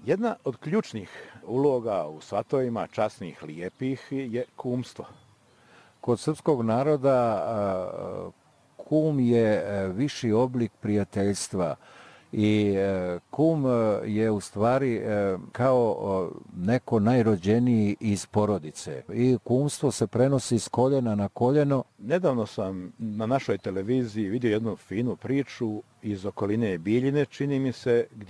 Jedna od ključnih uloga u svatovima, časnih, lijepih, je kumstvo. Kod srpskog naroda kum je viši oblik prijateljstva i kum je u stvari kao neko najrođeniji iz porodice. I kumstvo se prenosi s koljena na koljeno. Nedavno sam na našoj televiziji vidio jednu finu priču iz okoline Bijeljine, čini mi se,